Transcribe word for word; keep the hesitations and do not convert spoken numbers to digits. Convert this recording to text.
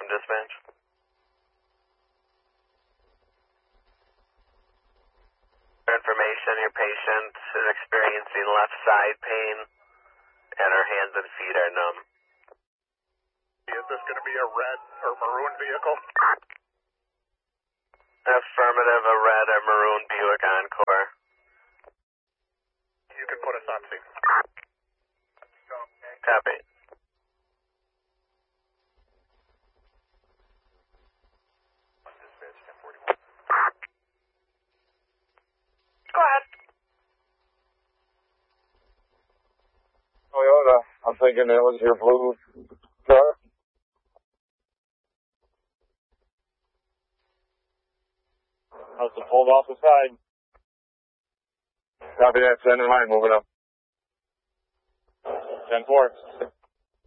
dispatch. For information, your patient is experiencing left side pain and her hands and feet are numb. Is this going to be a red or maroon vehicle? Affirmative, a red or maroon Buick Encore. You can put us on scene. Copy. Go ahead. Toyota, I'm thinking it was your blue truck. Must have pulled off the side. Copy that, send in line, moving up. ten four.